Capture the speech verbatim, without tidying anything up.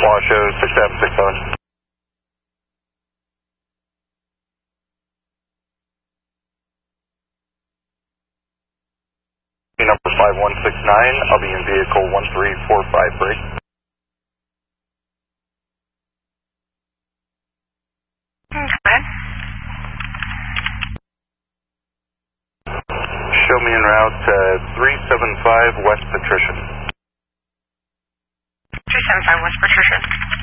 Washoe, six seven six seven. Number five one six nine, I'll be in vehicle one three four five break. Okay. Show me en route uh, three seven five West Patrician. three seven five West Patrician.